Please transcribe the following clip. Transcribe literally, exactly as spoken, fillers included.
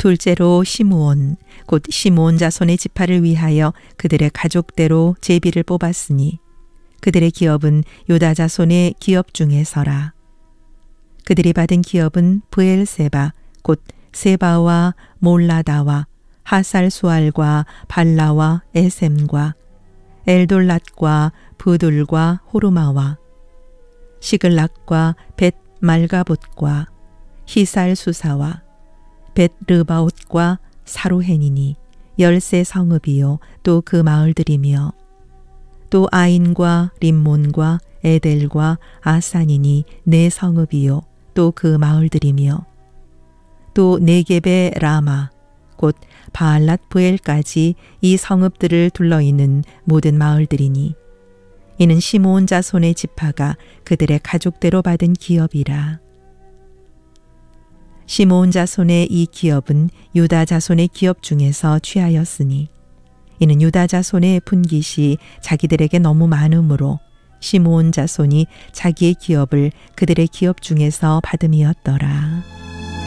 둘째로 시므온 곧 시므온 자손의 지파를 위하여 그들의 가족대로 제비를 뽑았으니 그들의 기업은 유다 자손의 기업 중에서라. 그들이 받은 기업은 브엘세바 곧 세바와 몰라다와 하살수알과 발라와 에셈과 엘돌랏과 부둘과 호르마와 시글락과 벳 말가봇과 히살수사와 벳 르바옷과 사루헨이니 열세 성읍이요 또 그 마을들이며 또 아인과 림몬과 에델과 아산이니 네 성읍이요 또 그 마을들이며 또 네겝의 라마 곧 바알랏 부엘까지 이 성읍들을 둘러있는 모든 마을들이니 이는 시므온 자손의 지파가 그들의 가족대로 받은 기업이라. 시므온 자손의 이 기업은 유다 자손의 기업 중에서 취하였으니 이는 유다 자손의 분깃이 자기들에게 너무 많으므로 시므온 자손이 자기의 기업을 그들의 기업 중에서 받음이었더라.